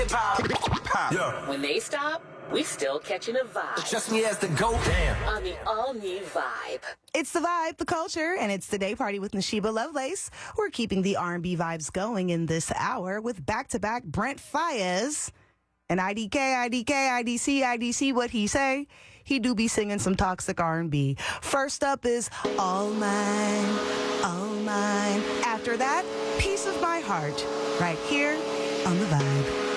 Yeah. When they stop, we still catching a vibe. Trust me as the GOAT. Damn. On the all-new Vibe. It's the vibe, the culture, and it's the day party with Nashiba Lovelace. We're keeping the R&B vibes going in this hour with back-to-back Brent Faiyaz and IDC, what he say? He do be singing some toxic R&B. First up is All Mine, All Mine. After that, Piece of My Heart, right here on the Vibe.